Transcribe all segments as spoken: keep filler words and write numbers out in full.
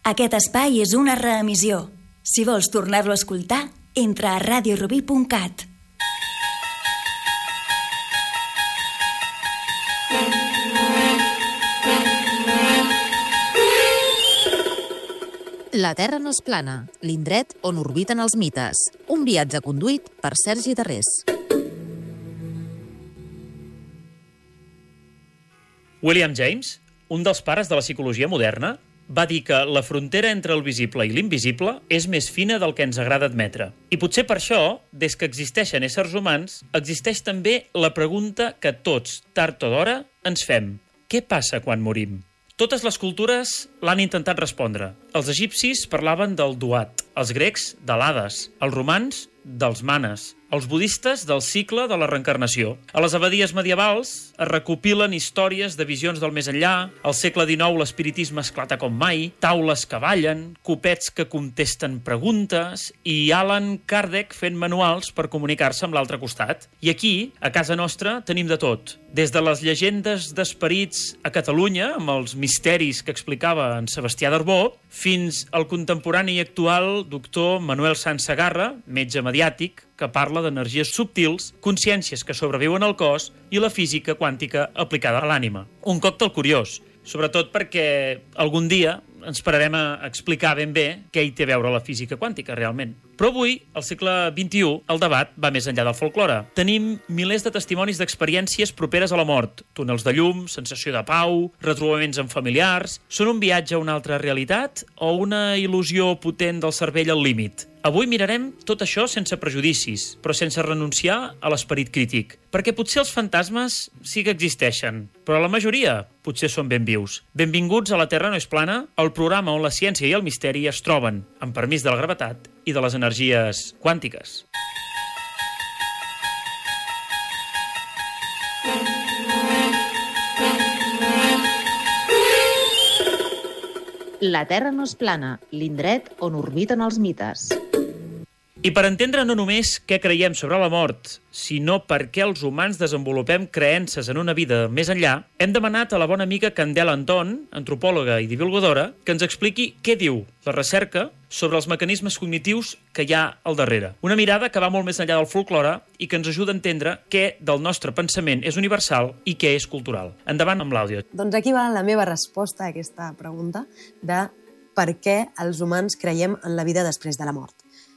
Aquest espai és una reemissió. Si vols tornar-lo a escoltar, entra a radio rubí punt cat. La Terra no és plana, l'indret on orbiten els mites. Un viatge conduït per Sergi Darrés. William James, un dels pares de la psicologia moderna, va dir que la frontera entre el visible i l'invisible és més fina del que ens agrada admetre. I potser per això, des que existeixen éssers humans, existeix també la pregunta que tots, tard o d'hora, ens fem. Què passa quan morim? Totes les cultures l'han intentat respondre. Els egipcis parlaven del duat, els grecs de l'Hades, els romans dels manes, els budistes del cicle de la reencarnació. A les abadies medievals es recopilen històries de visions del més enllà, al segle dinou l'espiritisme esclata com mai, taules que ballen, copets que contesten preguntes i Allan Kardec fent manuals per comunicar-se amb l'altre costat. I aquí, a casa nostra, tenim de tot. Des de les llegendes d'esperits a Catalunya, amb els misteris que explicava en Sebastià d'Arbó, fins al contemporani i actual doctor Manuel Sanz Segarra, metge mediàtic, que parla d'energies subtils, consciències que sobreviuen al cos i la física quàntica aplicada a l'ànima. Un còctel curiós, sobretot perquè algun dia ens pararem a explicar ben bé què hi té a veure la física quàntica realment. Però avui, al segle vint-i-u, el debat va més enllà del folklore. Tenim milers de testimonis d'experiències properes a la mort. Túnels de llum, sensació de pau, retrobaments amb familiars... Són un viatge a una altra realitat o una il·lusió potent del cervell al límit? Avui mirarem tot això sense prejudicis, però sense renunciar a l'esperit crític. Perquè potser els fantasmes sí que existeixen, però la majoria potser són ben vius. Benvinguts a La Terra no és plana, el programa on la ciència i el misteri es troben, amb permís de la gravetat i de les energies quàntiques. La Terra no és plana, l'indret on orbiten els mites. I per entendre no només què creiem sobre la mort, sinó per què els humans desenvolupem creences en una vida més enllà, hem demanat a la bona amiga Candela Anton, antropòloga i divulgadora, que ens expliqui què diu la recerca sobre els mecanismes cognitius que hi ha al darrere. Una mirada que va molt més enllà del folklore i que ens ajuda a entendre què del nostre pensament és universal i què és cultural. Endavant amb l'àudio. Doncs aquí va la meva resposta a aquesta pregunta de per què els humans creiem en la vida després de la mort.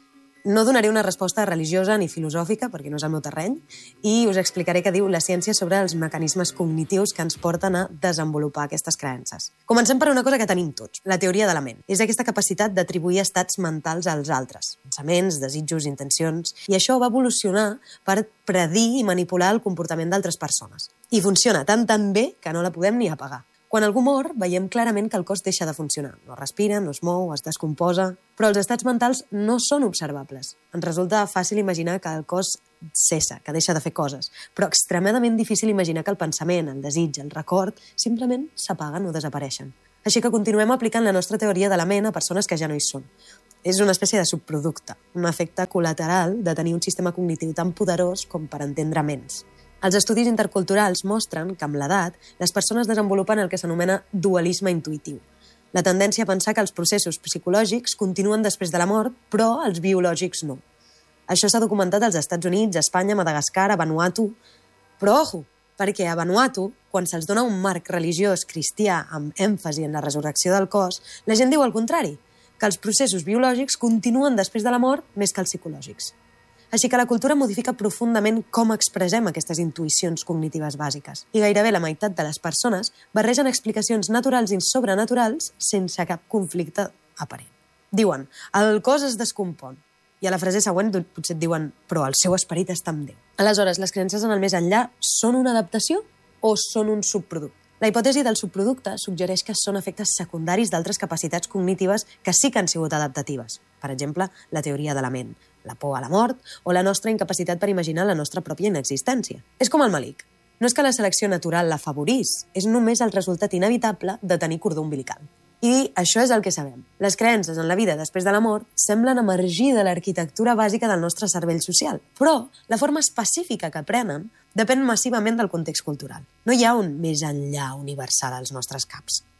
No donaré una resposta religiosa ni filosòfica, perquè no és el meu terreny, i us explicaré què diu la ciència sobre els mecanismes cognitius que ens porten a desenvolupar aquestes creences. Comencem per una cosa que tenim tots, la teoria de la ment. És aquesta capacitat d'atribuir estats mentals als altres, pensaments, desitjos, intencions, i això va evolucionar per predir i manipular el comportament d'altres persones. I funciona tan tan bé que no la podem ni apagar. Quan algú mor, veiem clarament que el cos deixa de funcionar. No respira, no es mou, es descomposa... Però els estats mentals no són observables. Ens resulta fàcil imaginar que el cos cessa, que deixa de fer coses, però extremadament difícil imaginar que el pensament, el desig, el record, simplement s'apaguen o desapareixen. Així que continuem aplicant la nostra teoria de la ment a persones que ja no hi són. És una espècie de subproducte, un efecte col·lateral de tenir un sistema cognitiu tan poderós com per entendre ments. Els estudis interculturals mostren que amb l'edat les persones desenvolupen el que s'anomena dualisme intuïtiu. La tendència a pensar que els processos psicològics continuen després de la mort, però els biològics no. Això s'ha documentat als Estats Units, a Espanya, a Madagascar, a Vanuatu. Però, ojo, perquè a Vanuatu, quan se'ls dona un marc religiós cristià amb èmfasi en la resurrecció del cos, la gent diu el contrari, que els processos biològics continuen després de la mort més que els psicològics. Així que la cultura modifica profundament com expressem aquestes intuïcions cognitives bàsiques. I gairebé la meitat de les persones barregen explicacions naturals i sobrenaturals sense cap conflicte aparent. Diuen, el cos es descompon. I a la frase següent potser et diuen, però el seu esperit està amb Déu. Aleshores, les creences en el més enllà són una adaptació o són un subproducte? La hipòtesi del subproducte suggereix que són efectes secundaris d'altres capacitats cognitives que sí que han sigut adaptatives. Per exemple, la teoria de la ment, la por a la mort o la nostra incapacitat per imaginar la nostra pròpia inexistència. És com el malic. No és que la selecció natural l'afavorís, és només el resultat inevitable de tenir cordó umbilical. I això és el que sabem. Les creences en la vida després de la mort semblen emergir de l'arquitectura bàsica del nostre cervell social, però la forma específica que prenen depèn massivament del context cultural. No hi ha un més enllà universal als nostres caps.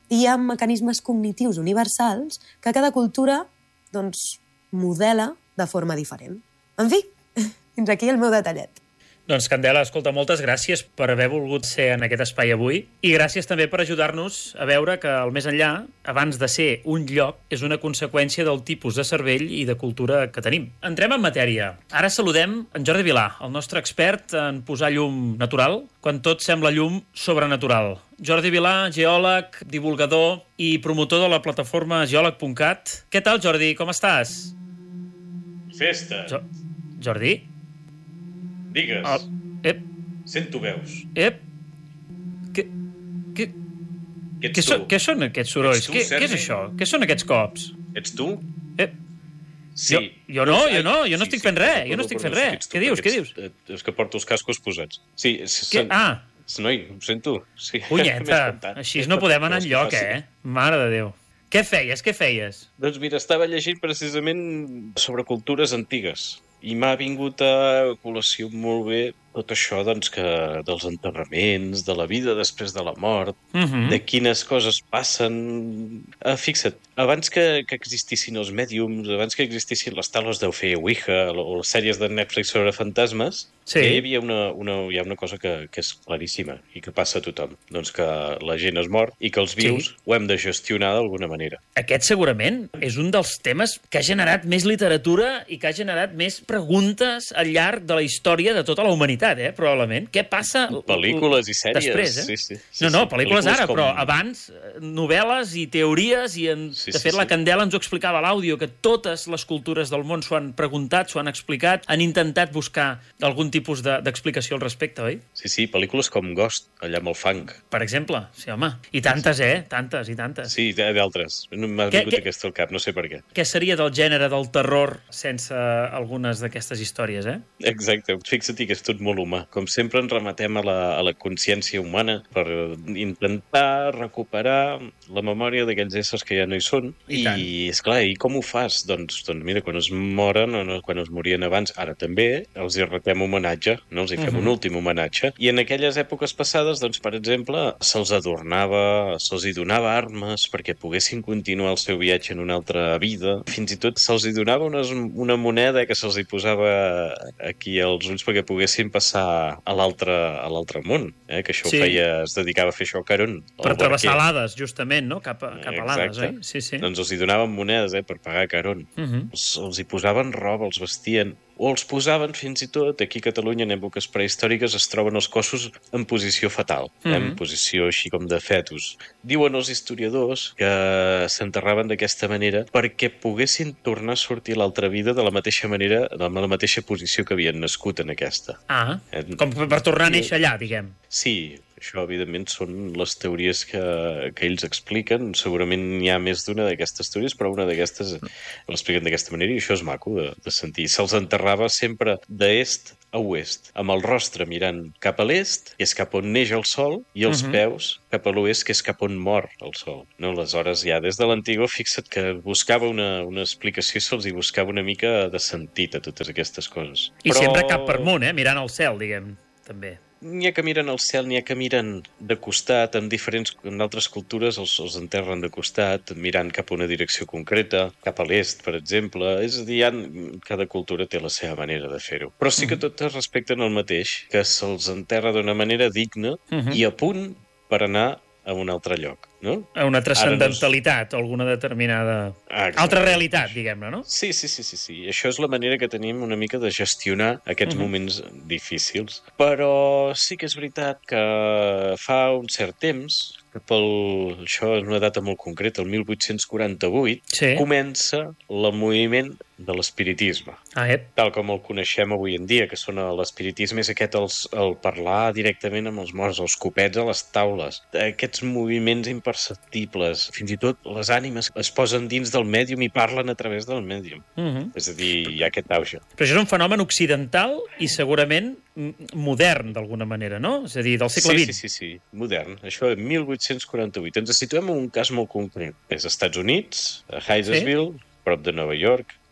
i hi ha mecanismes cognitius universals que cada cultura doncs, modela de forma diferent. En fi, fins aquí el meu detallet. Doncs, Candela, escolta, moltes gràcies per haver volgut ser en aquest espai avui i gràcies també per ajudar-nos a veure que el més enllà, abans de ser un lloc, és una conseqüència del tipus de cervell i de cultura que tenim. Entrem en matèria. Ara saludem en Jordi Vilà, el nostre expert en posar llum natural, quan tot sembla llum sobrenatural. Jordi Vilà, geòleg, divulgador i promotor de la plataforma geòleg punt cat. Què tal, Jordi? Com estàs? Festa. Jo... Jordi? Digues. Oh, ep. Sento veus. Ep. Què, què, Què ets què, so, tu? què són aquests sorolls? Ets tu, Què, Sergi? què és això? Què són aquests cops? Ets tu? Ep. Sí. Jo, jo no, jo no, jo no Sí, estic sí, fent res, perdó, jo no estic perdó, fent sí que res. ets tu, Què dius, perquè què dius? ets- És que porto els cascos posats. Sí, és, Què? són- Ah, Noi, ho sento. Sí. M'he punyeta, espantat. així no podem anar Vols que enlloc, faci? eh? Mare de Déu. Què feies, què feies? Doncs mira, estava llegint precisament sobre cultures antigues i m'ha vingut a col·lació molt bé tot això doncs, que dels enterraments, de la vida després de la mort, Uh -huh. de quines coses passen... Ah, fixa't, abans que, que existissin els mèdiums, abans que existissin les taules d'Eufea Ouija o les sèries de Netflix sobre fantasmes, Sí. ja hi havia una, una, hi ha una cosa que, que és claríssima i que passa a tothom. Doncs que la gent es mor i que els vius Sí. ho hem de gestionar d'alguna manera. Aquest segurament és un dels temes que ha generat més literatura i que ha generat més preguntes al llarg de la història de tota la humanitat, eh? Probablement. Què passa Pel·lícules i sèries. després, eh? Sí, sí, sí, no, no, sí. pel·lícules ara, com- però abans eh, novel·les i teories i en, Sí, de sí, fet la sí. Candela ens ho explicava a l'àudio, que totes les cultures del món s'ho han preguntat, s'ho han explicat, han intentat buscar algun tipus de- d'explicació al respecte, oi? Sí, sí, pel·lícules com Ghost, allà amb el fang. Per exemple, sí, home. I tantes, eh? Tantes i tantes. Sí, d'altres. No m'ha Què- vingut què- aquesta al cap, no sé per què. Què seria del gènere del terror sense algunes d'aquestes històries, eh? Exacte, fixa't que és tot molt humà. Com sempre ens rematem a la, a la consciència humana per intentar recuperar la memòria d'aquells éssers que ja no hi són. I I, tant. esclar, i com ho fas? Doncs, doncs mira, quan es moren o no, quan es morien abans, ara també, els hi retem homenatge, no? Els hi fem uh -huh. un últim homenatge. I en aquelles èpoques passades, doncs, per exemple, se'ls adornava, se'ls hi donava armes perquè poguessin continuar el seu viatge en una altra vida. Fins i tot se'ls hi donava unes, una moneda que se'ls hi posava aquí als ulls perquè poguessin passar a l'altre a l'altre món, eh? Que això Sí. ho feia, es dedicava a fer això a Caron. Per el travessar barquer. l'Hades, justament, no? Cap a, cap a l'Hades, oi? Sí, sí. Doncs els hi donaven monedes, eh, per pagar a Caron. Uh -huh. Els, els hi posaven roba, els vestien, o els posaven fins i tot, aquí a Catalunya, en èpoques prehistòriques, es troben els cossos en posició fetal, eh, Mhm. en posició així com de fetus. Diuen els historiadors que s'enterraven d'aquesta manera perquè poguessin tornar a sortir a l'altra vida de la mateixa manera, de la mateixa posició que havien nascut en aquesta. Ah, Eh, com per tornar a sí. néixer allà, diguem. Sí, això, evidentment, són les teories que, que ells expliquen. Segurament n'hi ha més d'una d'aquestes teories, però una d'aquestes l'expliquen d'aquesta manera i això és maco de, de sentir. Se'ls enterrava sempre d'est a oest, amb el rostre mirant cap a l'est, que és cap on neix el sol, i els Mhm. peus cap a l'oest, que és cap on mor el sol. No? Aleshores, ja des de l'antigo, fixa't que buscava una, una explicació, se'ls hi buscava una mica de sentit a totes aquestes coses. I sempre cap per amunt, eh? Mirant al cel, diguem, també. N'hi ha que miren al cel, n'hi ha que miren de costat, en diferents, en altres cultures els, els enterren de costat, mirant cap a una direcció concreta, cap a l'est, per exemple. És a dir, ha, cada cultura té la seva manera de fer-ho. Però sí que totes respecten el mateix, que se'ls enterra d'una manera digna Uh -huh. i a punt per anar a un altre lloc, no? A una transcendentalitat o alguna determinada... Ah, exacte. altra realitat, diguem-ne, no? Sí, sí, sí, sí, sí. Això és la manera que tenim una mica de gestionar aquests Mhm. moments difícils. Però sí que és veritat que fa un cert temps, que pel... això és una data molt concreta, el mil vuit-cents quaranta-vuit, Sí. comença el moviment de l'espiritisme. Ah, ep. Tal com el coneixem avui en dia, que són l'espiritisme és aquest el, el parlar directament amb els morts, els copets a les taules, aquests moviments imperceptibles, fins i tot les ànimes es posen dins del mèdium i parlen a través del mèdium. Uh -huh. És a dir, hi ha aquest auge. Però això és un fenomen occidental i segurament mm, modern, d'alguna manera, no? És a dir, del segle sí, vint. sí, sí, sí, modern. Això en mil vuit-cents quaranta-vuit. Ens situem en un cas molt concret. És als Estats Units, a Hyattsville, sí. prop de Nova York,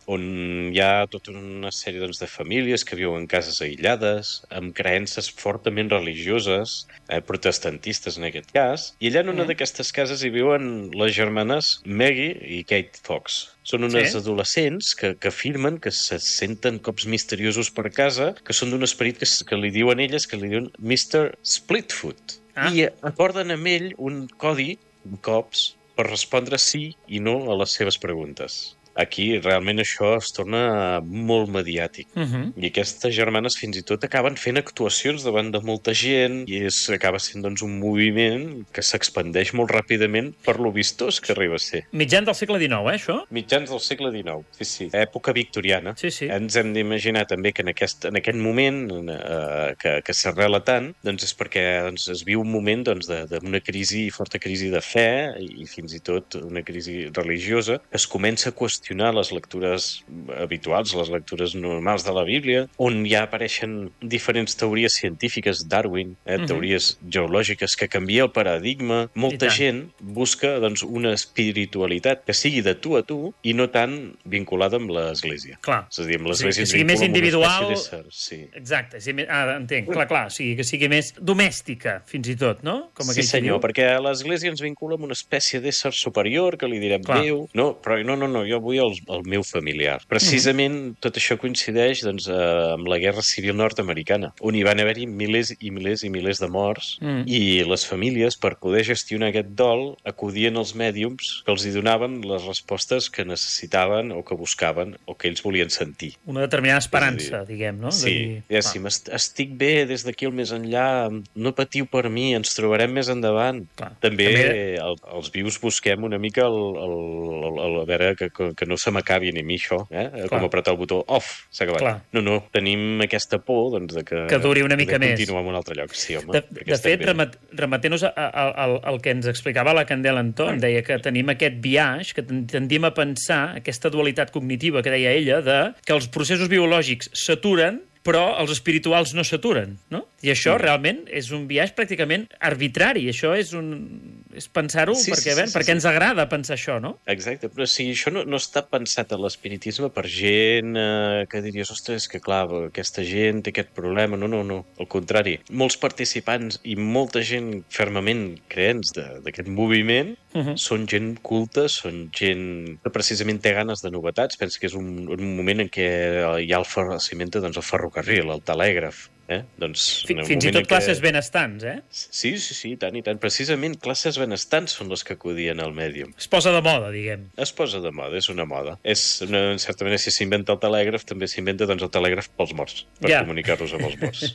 on hi ha tota una sèrie doncs, de famílies que viuen en cases aïllades, amb creences fortament religioses, eh, protestantistes en aquest cas, i allà en una mm. d'aquestes cases hi viuen les germanes Maggie i Kate Fox. Són unes sí? adolescents que, que afirmen que se senten cops misteriosos per casa, que són d'un esperit que, que li diuen elles, que li diuen mister Splitfoot. Ah. I acorden amb ell un codi, cops, per respondre sí i no a les seves preguntes. Aquí realment això es torna molt mediàtic. Uh-huh. I aquestes germanes fins i tot acaben fent actuacions davant de molta gent i és, acaba sent doncs, un moviment que s'expandeix molt ràpidament per lo vistós que arriba a ser. Mitjans del segle dinou, eh, això? Mitjans del segle dinou, sí, sí. Època victoriana. Sí, sí. Ens hem d'imaginar també que en aquest, en aquest moment eh, que, que s'arrela tant, doncs és perquè doncs, es viu un moment doncs, d'una crisi, forta crisi de fe i fins i tot una crisi religiosa que es comença a qüestionar les lectures habituals, les lectures normals de la Bíblia, on ja apareixen diferents teories científiques, Darwin, eh, uh-huh. teories geològiques, que canvia el paradigma. Molta gent busca doncs, una espiritualitat que sigui de tu a tu i no tan vinculada amb l'Església. Clar. És a dir, amb l'Església sí, que sigui més individual. Sí. Exacte. Sí, ah, entenc. Clar, clar. O sigui, que sigui més domèstica, fins i tot, no? Com sí, senyor, perquè l'Església ens vincula amb una espècie d'ésser superior, que li direm clar. Déu. No, però no, no, no, jo vull el, el meu familiar. Precisament mm. tot això coincideix doncs, eh, amb la Guerra Civil nord-americana, on hi van haver-hi milers i milers i milers de morts mm. i les famílies, per poder gestionar aquest dol, acudien als mèdiums que els hi donaven les respostes que necessitaven o que buscaven o que ells volien sentir. Una determinada esperança, dir, diguem, no? Sí, dir, diguéssim, ah. estic bé des d'aquí al més enllà, no patiu per mi, ens trobarem més endavant. Clar. També, També... El, els vius busquem una mica el, el, el, el, a veure que, que que no se m'acabi ni a mi això, eh? Com apretar el botó off, s'ha acabat. Clar. No, no, tenim aquesta por doncs, de que, que duri una mica més. Continuar en un altre lloc. Sí, home, de, de fet, remet, remetent-nos al que ens explicava la Candela Anton, deia que tenim aquest biaix, que tendim a pensar, aquesta dualitat cognitiva que deia ella, de que els processos biològics s'aturen però els espirituals no s'aturen, no? I això mm. realment és un biaix pràcticament arbitrari. Això és un és pensar-ho sí, perquè, sí, sí, sí, perquè sí. ens agrada pensar això, no? Exacte, però si això no, no està pensat a l'espiritisme per gent eh, que diries, ostres, que clar, aquesta gent té aquest problema. No, no, no, al contrari. Molts participants i molta gent fermament creents d'aquest moviment uh-huh. són gent culta, són gent que precisament té ganes de novetats. Penso que és un, un moment en què hi ha el ferrociment, doncs el ferrocarril, el telègraf. Eh? Doncs, fins i tot classes que... benestants, eh? Sí, sí, sí, tant i tant. Precisament classes benestants són les que acudien al mèdium. Es posa de moda, diguem. Es posa de moda, és una moda. És una, en certa manera, si s'inventa el telègraf, també s'inventa doncs, el telègraf pels morts, per ja. comunicar-los amb els morts.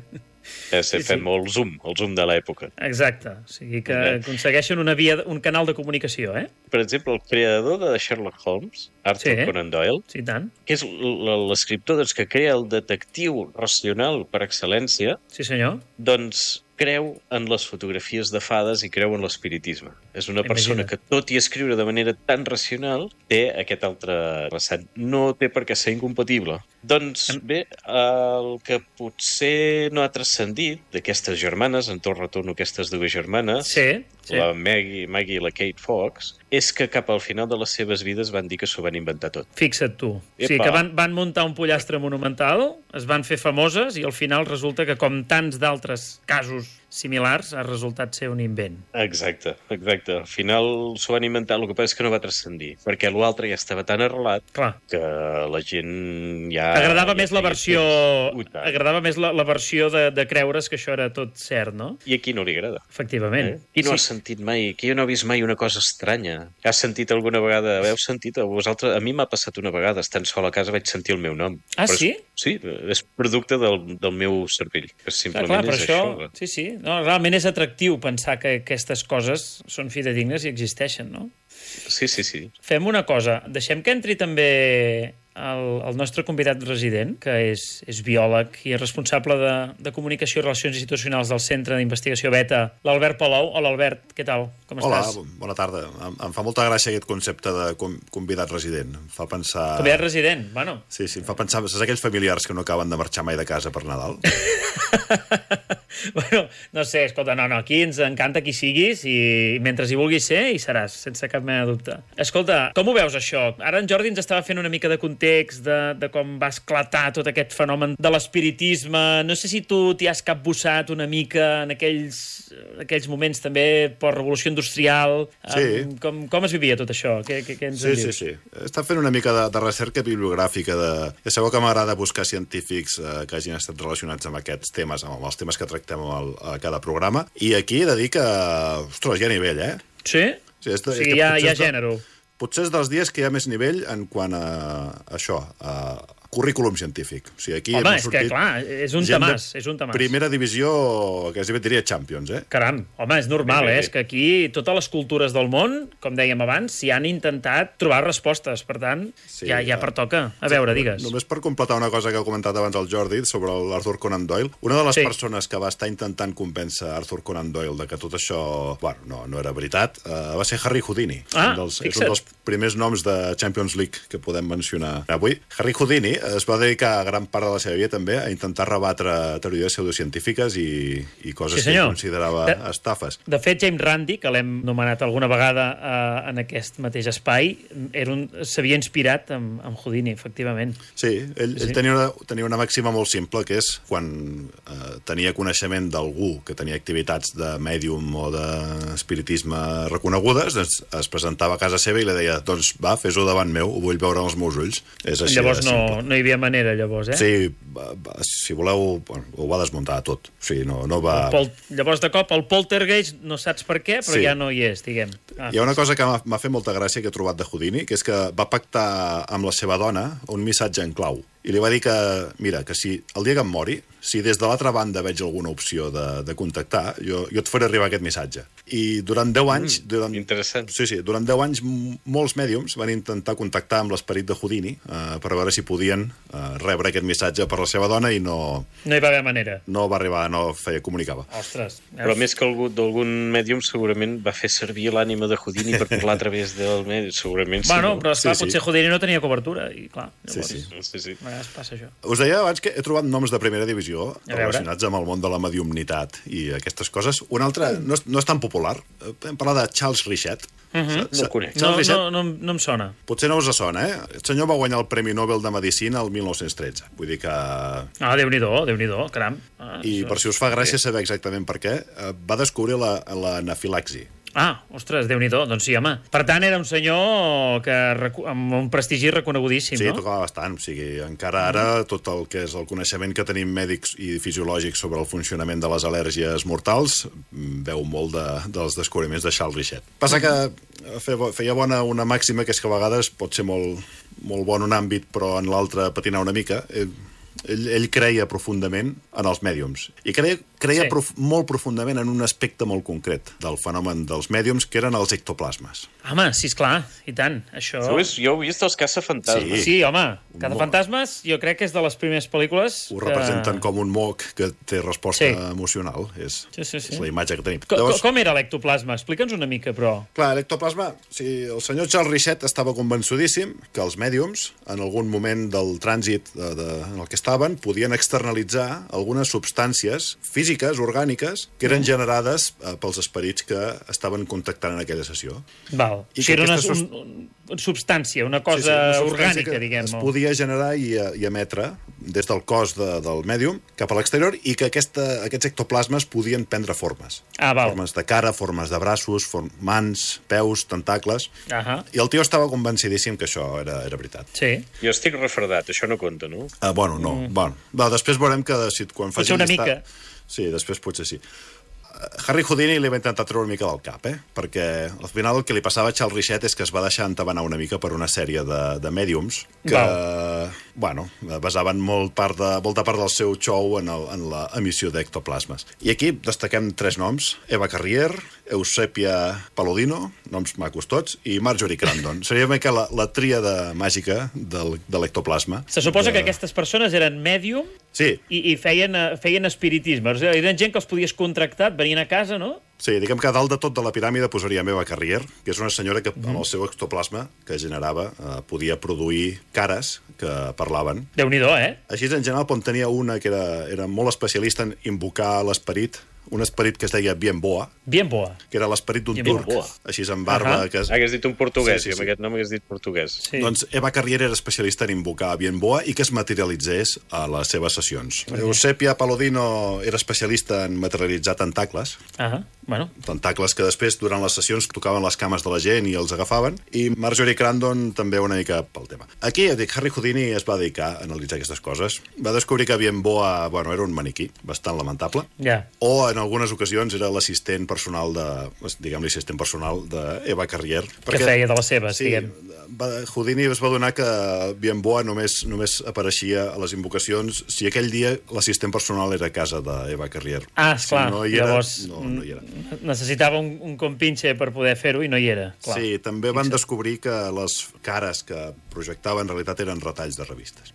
Eh, sí, fem sí. el zoom, el zoom de l'època. Exacte, o sigui que eh? aconsegueixen una via, un canal de comunicació, eh? Per exemple, el creador de Sherlock Holmes, Arthur sí. Conan Doyle, sí, tant. que és l'escriptor doncs, que crea el detectiu racional per excel·lència, sí, senyor. Doncs creu en les fotografies de fades i creu en l'espiritisme. És una persona Imagina. que, tot i escriure de manera tan racional, té aquest altre vessant. No té per què ser incompatible. Doncs bé, el que potser no ha transcendit d'aquestes germanes, en tot retorno aquestes dues germanes, sí, sí. la Maggie, Maggie i la Kate Fox, és que cap al final de les seves vides van dir que s'ho van inventar tot. Fixa't tu. Epa. O sigui, que van, van muntar un pollastre monumental, es van fer famoses i al final resulta que, com tants d'altres casos similars, ha resultat ser un invent. Exacte, exacte. Al final s'ho van inventar, el que passa és que no va transcendir, perquè l'altre ja estava tan arrelat Clar. que la gent ja... Agradava ja més la versió... Agradava més la, la versió de, de creure's que això era tot cert, no? I a qui no li agrada? Efectivament. Eh? Qui no sí. ha sentit mai? Qui no ha vist mai una cosa estranya? Has sentit alguna vegada? Heu sentit a vosaltres? A mi m'ha passat una vegada, estant sol a casa, vaig sentir el meu nom. Ah, però sí? És, sí, és producte del, del meu cervell. Que simplement clar, clar, és això, això. Sí, sí. No, realment és atractiu pensar que aquestes coses són fidedignes i existeixen, no? Sí, sí, sí. Fem una cosa. Deixem que entri també el, el nostre convidat resident, que és, és biòleg i és responsable de, de comunicació i relacions institucionals del Centre d'Investigació Beta, l'Albert Palou. Hola, Albert, què tal? Com Hola, estàs? Hola, bona tarda. Em, em fa molta gràcia aquest concepte de convidat resident. Em fa pensar... Convidat resident, bueno. Sí, sí, em fa pensar... Saps aquells familiars que no acaben de marxar mai de casa per Nadal? Bueno, no sé, escolta, no, no, aquí ens encanta qui siguis i mentre hi vulguis ser, hi seràs, sense cap mena de dubte. Escolta, com ho veus, això? Ara en Jordi ens estava fent una mica de context de, de com va esclatar tot aquest fenomen de l'espiritisme. No sé si tu t'hi has capbussat una mica en aquells, aquells moments també post-revolució industrial. Sí. Um, com, com es vivia tot això? Què, què, què ens Sí, en sí, dius? sí. Està fent una mica de, de recerca bibliogràfica. De... Ja sabeu que m'agrada buscar científics eh, que hagin estat relacionats amb aquests temes, amb els temes que tractem al, a cada programa. I aquí he de dir que, ostres, hi ha nivell, eh? Sí? Sí, és de, O sigui, és que hi ha, potser hi ha és de- gènere. Potser és dels dies que hi ha més nivell en quant a, a això, a currículum científic. O sigui, aquí Home, hem és que, sortit clar, és un gent de tamàs, és un tamàs. Primera divisió, quasi bé diria Champions, eh? Caram, home, és normal, Bé, bé, eh? bé. És que aquí totes les cultures del món, com dèiem abans, s'hi han intentat trobar respostes. Per tant, Sí, ja, ja eh, pertoca. A veure, digues. Només per completar una cosa que ha comentat abans el Jordi sobre l'Arthur Conan Doyle, una de les Sí. persones que va estar intentant convèncer Arthur Conan Doyle de que tot això, bueno, no, no era veritat, uh, va ser Harry Houdini. Ah, un dels, és fixa't. un dels primers noms de Champions League que podem mencionar avui. Harry Houdini es va dedicar gran part de la seva vida també a intentar rebatre teories pseudocientífiques i, i coses Sí, que senyor. ell considerava De- estafes. De fet, James Randi, que l'hem nomenat alguna vegada eh, en aquest mateix espai, era un- s'havia inspirat en, en Houdini, efectivament. Sí, ell, Sí. ell tenia, una, tenia una màxima molt simple, que és quan eh, tenia coneixement d'algú que tenia activitats de mèdium o d'espiritisme reconegudes, es, es presentava a casa seva i li deia, doncs va, fes-ho davant meu, ho vull veure amb els meus ulls. És així Llavors de no, simple. no hi havia manera, llavors, eh? Sí, va, va, si voleu, bueno, ho va desmuntar tot. O sigui, no, no va... El pol... Llavors, de cop, el poltergeist, no saps per què, però Sí. ja no hi és, diguem. Ah, Hi ha una cosa que m'ha m'ha fet molta gràcia que he trobat de Houdini, que és que va pactar amb la seva dona un missatge en clau. I li va dir que, mira, que si el dia que em mori, si des de l'altra banda veig alguna opció de, de contactar, jo, jo et faré arribar aquest missatge. I durant deu anys... Mm, durant, interessant. Sí, sí, durant deu anys m- molts mèdiums van intentar contactar amb l'esperit de Houdini eh, per veure si podien eh, rebre aquest missatge per la seva dona i no, no hi va haver manera. no va arribar, no feia, comunicava. Ostres. Però més que algú d'algun mèdium segurament va fer servir l'ànima de Houdini per parlar a través del mèdium. Segurament sí. Bueno, no? però esclar, Sí, sí. potser Houdini no tenia cobertura, i clar, Sí, llavors, sí. Sí, sí. a vegades passa això. Us deia abans que he trobat noms de primera divisió veure. relacionats amb el món de la mediumnitat i aquestes coses. Un altre no és, no és tan popular. Eh, Hem parlat de Charles Richet. Mhm. No ho conec. No, Charles Richet, no, no, no em sona. potser no us sona, eh? El senyor va guanyar el Premi Nobel de Medicina el mil nou-cents tretze. Vull dir que... Ah, Déu-n'hi-do, Déu-n'hi-do, caram. Ah, I això- per si us fa gràcia saber exactament per què, eh, va descobrir la, la anafilaxi. Ah, ostres, Déu-n'hi-do, doncs sí, home. Per tant, era un senyor que, recu- amb un prestigi reconegudíssim, Sí, no? tocava bastant. O sigui, encara ara tot el que és el coneixement que tenim mèdics i fisiològics sobre el funcionament de les al·lèrgies mortals mm, veu molt de, dels descobriments de Charles Richet. Passa que feia, feia bona una màxima, que és que a vegades pot ser molt, molt bon un àmbit, però en l'altre patinar una mica. Eh, Ell, ell creia profundament en els mèdiums. I creia, creia Sí. sí. prof, molt profundament en un aspecte molt concret del fenomen dels mèdiums, que eren els ectoplasmes. Home, sí, esclar, i tant. Això... Tu és, jo he vist els caçafantasmes. Sí, home, Cada mo- Fantasmes jo crec que és de les primeres pel·lícules Ho que... representen com un moc que té resposta Sí. emocional. És, Sí, sí, sí. és la imatge que tenim. Co Llavors... Com era l'ectoplasma? Explica'ns una mica, però... Clar, l'ectoplasma, si el senyor Charles Richet estava convençudíssim que els mèdiums, en algun moment del trànsit de, de, en el que estaven, podien externalitzar algunes substàncies físiques, orgàniques, que eren generades eh, pels esperits que estaven contactant en aquella sessió. Val. I I o sigui, que era una, aquesta sus- un, una substància, una cosa Sí, sí, una substància orgànica, que diguem. es no? podia generar i, eh, i emetre des del cos de, del mèdium cap a l'exterior i que aquesta, aquests ectoplasmes podien prendre formes. Ah, val. Formes de cara, formes de braços, form, mans, peus, tentacles... Ahà. I el tio estava convencidíssim que això era, era veritat. Sí. Jo estic refredat, això no compta, no? Uh, bueno, no. Mm. Bueno, va, després veurem que si, quan faci Potser una llistat- mica. Sí, després potser sí. Harry Houdini li va intentar treure una mica del cap, eh? Perquè al final el que li passava a Charles Richet és que es va deixar entabanar una mica per una sèrie de, de mèdiums que, Val. bueno, basaven molt part de, molta part del seu show en, el, en la emissió d'ectoplasmes. I aquí destaquem tres noms: Eva Carrier, Eusèpia Palladino, noms macos tots, i Marjorie Crandon. Seria una mica la, la tríada màgica del, de l'ectoplasma. Se suposa de... que aquestes persones eren mèdium Sí, i, i feien, eh, feien espiritisme. O sigui, eren gent que els podies contractar, et venien a casa, no? Sí, diguem que a dalt de tot de la piràmide posaríem Eva Carrier, que és una senyora que amb el seu ectoplasma que generava eh, podia produir cares que parlaven. Déu-n'hi-do, eh? Així, en general, Pont tenia una que era, era molt especialista en invocar l'esperit, un esperit que es deia Bien Boa, Bien Boa. que era l'esperit d'un Bien turc, Boa. així amb barba. Ahà. Que es... Hagués dit un portuguès, Sí, sí, sí, sí, sí. amb aquest nom hagués dit portuguès. Sí. Doncs Eva Carrier era especialista en invocar Bien Boa i que es materialitzés a les seves sessions. Eusèpia Palladino era especialista en materialitzar tentacles, Ah, bueno. tentacles que després, durant les sessions, tocaven les cames de la gent i els agafaven, i Marjorie Crandon també una mica pel tema. Aquí, dic, Harry Houdini es va dedicar a analitzar aquestes coses. Va descobrir que Bien Boa, bueno, era un maniquí bastant lamentable, Ja. o en algunes ocasions era l'assistent personal de, diguem-li, assistent personal d'Eva Carrier. Que feia de les seves, sí, diguem. Va, Houdini es va donar que Bien Boa només, només apareixia a les invocacions si aquell dia l'assistent personal era a casa d'Eva Carrier. Ah, esclar, Si no hi era, llavors no, no hi era. necessitava un, un compinxe per poder fer-ho i no hi era. Clar. Sí, també van descobrir que les cares que projectava en realitat eren retalls de revistes.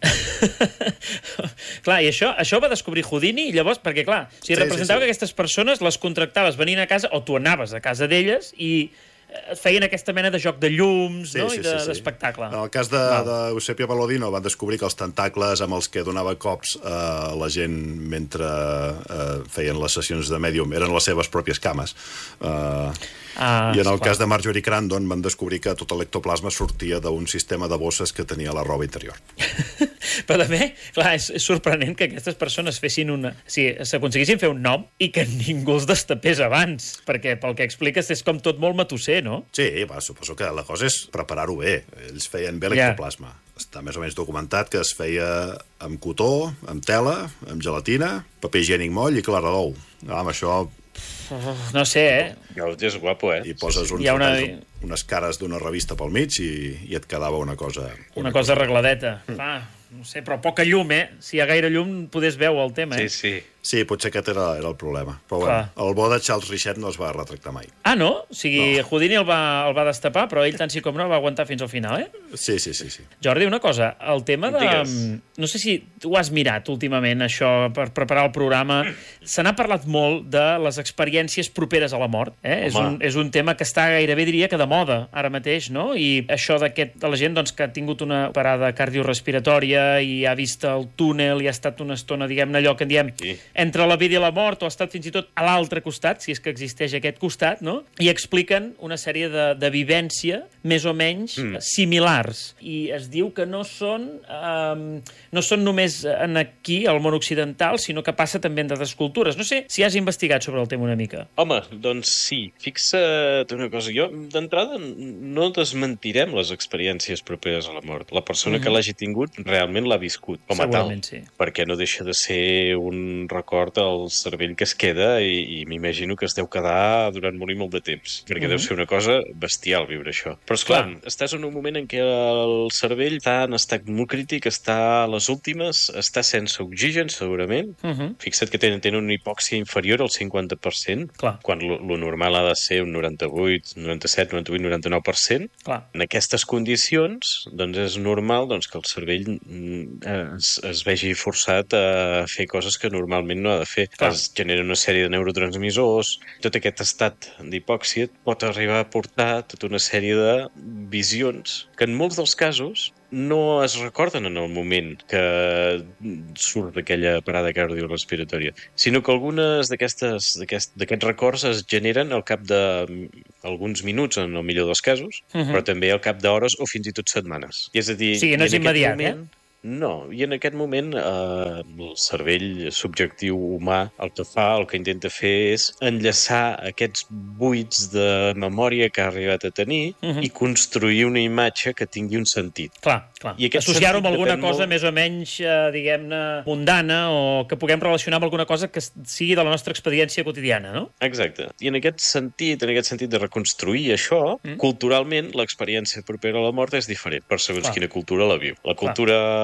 Clar, i això, això va descobrir Houdini, i llavors, perquè clar, o sigui, Sí, representava sí, sí. que aquestes persones les contractaves venint a casa, o tu anaves a casa d'elles, i eh, feien aquesta mena de joc de llums, no? I de- d'espectacle. En el cas d'Eusèpia Palladino van descobrir que els tentacles amb els que donava cops a la gent mentre eh, feien les sessions de mèdium eren les seves pròpies cames. Eh, Ah, I en el esclar. cas de Marjorie Crandon van descobrir que tot l'ectoplasma sortia d'un sistema de bosses que tenia la roba interior. Però també, clar, és, és sorprenent que aquestes persones fessin una... O sigui, s'aconseguissin fer un nom i que ningú els destapés abans, perquè pel que expliques és com tot molt matusser, no? Sí, va, suposo que la cosa és preparar-ho bé. Ells feien bé Ja. l'ectoplasma. Està més o menys documentat que es feia amb cotó, amb tela, amb gelatina, paper higiènic moll i clara d'ou. Ah, amb això No sé, eh? Ja, és guapo, eh? hi poses uns Hi ha una- retalls, unes cares d'una revista pel mig i, i et quedava una cosa... Una cosa arregladeta. Clar, no sé, però poca llum, eh? Si hi ha gaire llum, podés veure el tema, eh? Sí, sí. Sí, potser aquest era, era el problema. Però Clar. bueno, el bo de Charles Richet no es va retractar mai. Ah, no? O sigui, no. Houdini el va, el va destapar, però ell tant sí com no va aguantar fins al final, eh? Sí, sí, sí. sí. Jordi, una cosa, el tema de... Digues. No sé si tu has mirat últimament això per preparar el programa. Se n'ha parlat molt de les experiències properes a la mort. Eh? És, un, és un tema que està gairebé, diria, que de moda ara mateix, no? I això d'aquest de la gent doncs, que ha tingut una parada cardiorrespiratòria i ha vist el túnel i ha estat una estona, diguem-ne, allò que en diem Sí. entre la vida i la mort, o ha estat fins i tot a l'altre costat, si és que existeix aquest costat, no? I expliquen una sèrie de, de vivència més o menys mm. similars. I es diu que no són, um, no són només en aquí, al món occidental, sinó que passa també en d'altres cultures. No sé si has investigat sobre el tema una mica. Home, doncs sí. Fixa't una cosa. Jo, d'entrada, no desmentirem les experiències properes a la mort. La persona mm-hmm. que l'hagi tingut realment l'ha viscut com a tal. Segurament sí. Perquè no deixa de ser un record al cervell que es queda i, i m'imagino que es deu quedar durant molt i molt de temps. Perquè mm-hmm. deu ser una cosa bestial viure això. Però, esclar, Clar. estàs en un moment en què el cervell està en estat molt crític, està a les últimes, està sense oxigen, segurament. Mm-hmm. Fixa't que tenen, tenen una hipòxia inferior al cinquanta per cent, Clar. quan lo, lo normal ha de ser un noranta-vuit, noranta-set, noranta-vuit, noranta-nou per cent. Clar. En aquestes condicions, doncs és normal doncs, que el cervell mm, es, es vegi forçat a fer coses que normalment no ha de fer. Clar. Es genera una sèrie de neurotransmissors. Tot aquest estat d'hipòxia pot arribar a portar tota una sèrie de visions que en molts dels casos no es recorden en el moment que surt d'aquella parada cardiorrespiratòria, sinó que algunes d'aquestes d'aquest, d'aquests records es generen al cap d'alguns minuts, en el millor dels casos, Mhm. però també al cap d'hores o fins i tot setmanes. I és a dir, Sí, no i és en aquest immediat, moment, eh? No, i en aquest moment eh, el cervell subjectiu humà el que fa, el que intenta fer és enllaçar aquests buits de memòria que ha arribat a tenir Mhm. i construir una imatge que tingui un sentit. Clar, clar. I aquest Associar-ho amb sentit alguna depèn cosa molt- més o menys, eh, diguem-ne, mundana, o que puguem relacionar amb alguna cosa que sigui de la nostra experiència quotidiana, no? Exacte. I en aquest sentit, en aquest sentit de reconstruir això, Mm. culturalment l'experiència propera a la mort és diferent per segons Clar. quina cultura la viu. La cultura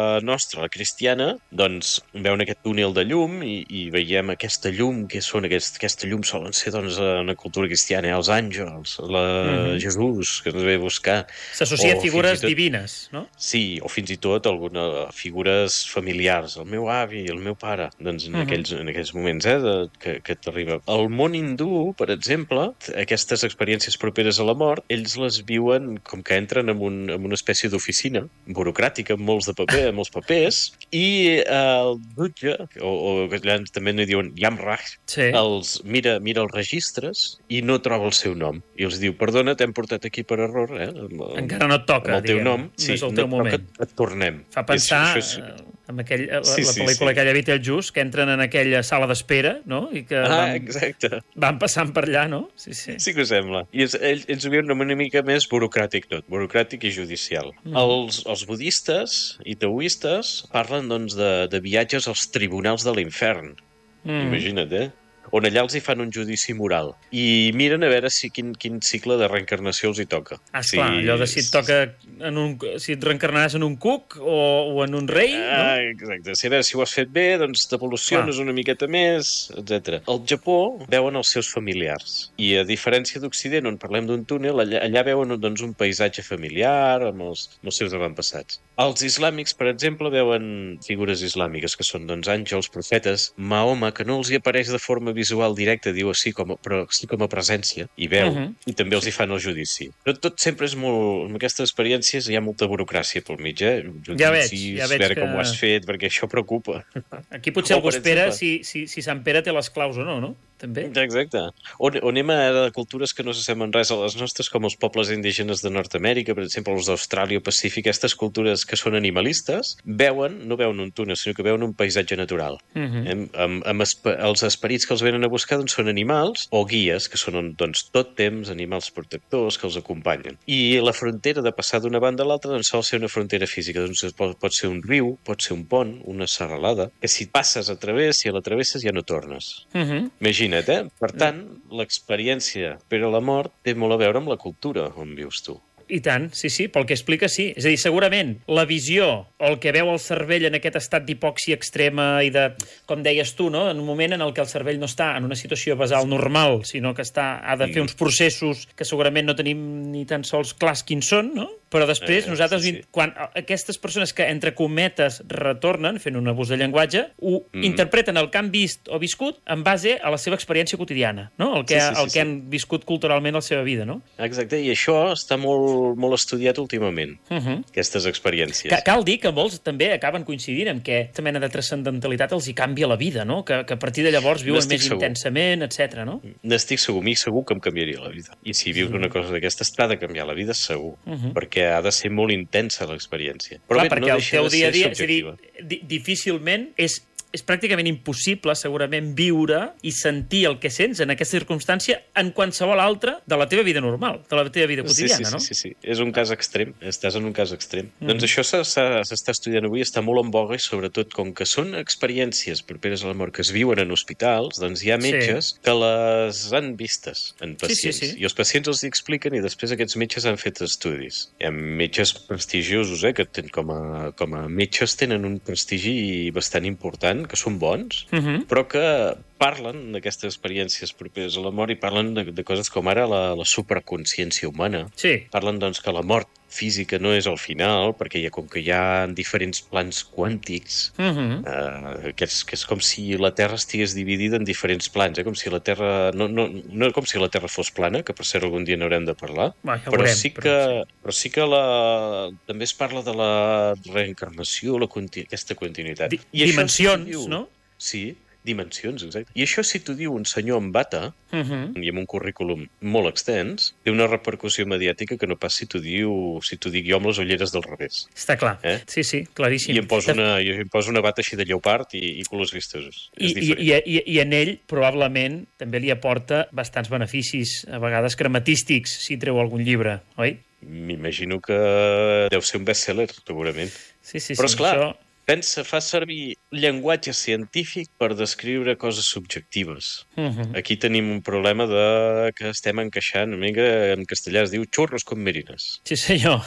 nostra, la cristiana, doncs veuen aquest túnel de llum i, i veiem aquesta llum, que són aquest, aquesta llum solen ser doncs, en la cultura cristiana, els àngels, la mm-hmm. Jesús, que ens ve a buscar. S'associa a figures tot, divines, no? Sí, o fins i tot algunes figures familiars, el meu avi, el meu pare, doncs en, mm-hmm. aquells, en aquells moments eh, de, que, que t'arriba. El món hindú, per exemple, aquestes experiències properes a la mort, ells les viuen com que entren en, un, en una espècie d'oficina burocràtica, amb molts de paper, amb molts papers, i eh, el jutge, o, o allà també n'hi diuen Yamraj, sí. els mira, mira els registres i no troba el seu nom. I els diu, perdona, t'hem portat aquí per error, eh? Amb, encara no et toca, amb el teu diguem. nom. Sí, no és el teu no moment. Et, et tornem. Fa pensar és, és... en aquell, la, sí, la sí, pel·lícula sí. aquella Beetlejuice, que entren en aquella sala d'espera, no? I que ah, van, exacte. van passant per allà, no? Sí, sí. Sí que ho sembla. I ells, ells ho viuen una mica més burocràtic tot, burocràtic i judicial. Mm. Els, els budistes i taoistes parlen doncs, de, de viatges als tribunals de l'infern. Mm. Imagina't, eh? On allà els hi fan un judici moral. I miren a veure si quin, quin cicle de reencarnació els hi toca. Ah, esclar, si... allò de si et toca en un, si et reencarnaràs en un cuc o, o en un rei, no? Ah, exacte. Si a veure si ho has fet bé, doncs t'evoluciones una miqueta més, etcètera. Al Japó veuen els seus familiars. I a diferència d'Occident, on parlem d'un túnel, allà, allà veuen doncs, un paisatge familiar amb els, amb els seus avantpassats. Els islàmics, per exemple, veuen figures islàmiques, que són doncs, àngels, profetes, Mahoma, que no els hi apareix de forma visual directe, diu així, com a, però sí com a presència, i veu, uh-huh. i també els hi fan el judici. Però tot sempre és molt... En aquestes experiències hi ha molta burocràcia pel mig, eh? Judicis, ja veig, ja veig veure que... com ho has fet, perquè això preocupa. Aquí potser o, algú espera si, si, si Sant Pere té les claus o no, no? També. Exacte. On, on anem a cultures que no s'assemblen res a les nostres, com els pobles indígenes de Nord-Amèrica, per exemple, els d'Austràlia o Pacífic, aquestes cultures que són animalistes, veuen, no veuen un túnel, sinó que veuen un paisatge natural. Uh-huh. Amb, amb, amb esp els esperits que els venen a buscar doncs, són animals o guies, que són doncs, tot temps animals protectors que els acompanyen. I la frontera de passar d'una banda a l'altra doncs, sol ser una frontera física. Doncs, pot, pot ser un riu, pot ser un pont, una serralada, que si passes a través, si la travesses ja no tornes. Uh-huh. Imagina't, eh? Per tant, l'experiència per a la mort té molt a veure amb la cultura on vius tu. I tant, sí, sí, pel que explica, sí. És a dir, segurament la visió o el que veu el cervell en aquest estat d'hipòxia extrema i de, com deies tu, no? En un moment en el que el cervell no està en una situació basal normal, sinó que està, ha de fer uns processos que segurament no tenim ni tan sols clars quins són, no? Però després, eh, nosaltres, sí, sí. quan aquestes persones que, entre cometes, retornen, fent un abús de llenguatge, ho mm. interpreten el que han vist o viscut en base a la seva experiència quotidiana, no? El que, sí, sí, sí, el que sí. han viscut culturalment a la seva vida, no? Exacte, i això està molt, molt estudiat últimament, uh -huh. aquestes experiències. Que, cal dir que molts també acaben coincidint amb que aquesta mena de transcendentalitat els hi canvia la vida, no? Que, que a partir de llavors viuen més segur. intensament, etcètera, no? N'estic segur, mi segur que em canviaria la vida. I si vius uh -huh. una cosa d'aquestes, t'ha de canviar la vida, segur. Uh -huh. Perquè ha de ser molt intensa l'experiència. Però clar, bé, perquè no el teu dia a dia, és a dir, di difícilment és és pràcticament impossible, segurament, viure i sentir el que sents en aquesta circumstància en qualsevol altra de la teva vida normal, de la teva vida quotidiana, sí, sí, no? Sí, sí, sí. És un cas extrem. Estàs en un cas extrem. Mm. Doncs això s'està estudiant avui, està molt en boga i sobretot com que són experiències properes a la mort que es viuen en hospitals, doncs hi ha metges sí. que les han vistes en pacients. Sí, sí, sí. I els pacients els hi expliquen i després aquests metges han fet estudis. Hi ha metges prestigiosos, eh, que ten, com, a, com a metges tenen un prestigi bastant important, que són bons, uh-huh. però que parlen d'aquestes experiències properes a la mort i parlen de, de coses com ara la, la superconsciència humana. Sí. Parlen doncs que la mort física no és el final, perquè hi ha, com que hi ha diferents plans quàntics, uh-huh. eh, que, és, que és com si la Terra estigués dividida en diferents plans, eh? Com si la Terra... No, no, no com si la Terra fos plana, que per cert algun dia n'haurem de parlar, Va, ja però, veurem, sí que, però, sí. però sí que la, també es parla de la reencarnació, la conti aquesta continuïtat. Di I dimensions, si diu, no? Sí, dimensions, exacte. I això, si t'ho diu un senyor amb bata, uh-huh. i amb un currículum molt extens, té una repercussió mediàtica que no pas si t'ho diu, si t'ho dic jo amb les ulleres del revés. Està clar. Eh? Sí, sí, claríssim. I em poso una, i em poso una bata així de lleopard i, i colors vistosos. I, i, i, I en ell, probablement, també li aporta bastants beneficis, a vegades crematístics, si treu algun llibre, oi? M'imagino que deu ser un best-seller, segurament. Sí, sí, Però, sí. esclar, això... pensa, fa servir llenguatge científic per descriure coses subjectives. Uh-huh. Aquí tenim un problema de que estem encaixant una mica, en castellà es diu xurros com merines. Sí, senyor.